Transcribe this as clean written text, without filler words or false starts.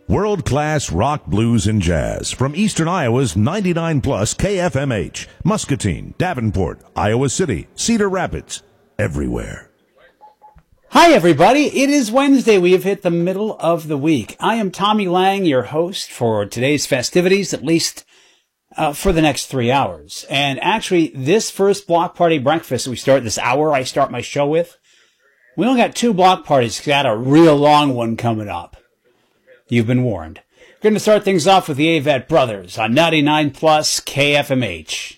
World-class rock, blues, and jazz from Eastern Iowa's 99 plus KFMH, Muscatine, Davenport, Iowa City, Cedar Rapids, everywhere. Hi, everybody. It is Wednesday. We have hit the middle of the week. I am Tommy Lang, your host for today's festivities, at least for the next 3 hours. And actually, this first block party breakfast we start this hour, I start my show with, we only got 2 block parties. Got a real long one coming up. You've been warned. We're going to start things off with the Avett Brothers on 99 plus KFMH.